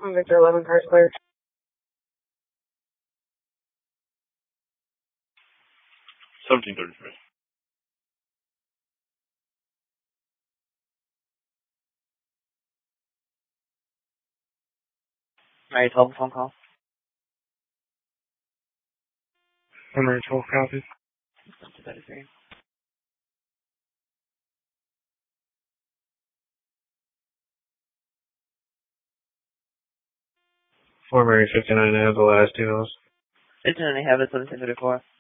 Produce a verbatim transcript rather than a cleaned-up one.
Victor eleven, car's clear. seventeen thirty-three. Alright, twelve phone call. Primary twelve copy. seventeen thirty-three. Primary fifty-nine, I have the last two of those. fifty-nine, I have it, seventeen thirty-four.